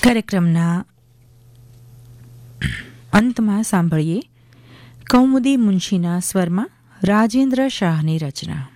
કાર્યક્રમના અંતમાં સાંભળીએ કૌમુદી મુનશીના સ્વરમાં રાજેન્દ્ર શાહની રચના.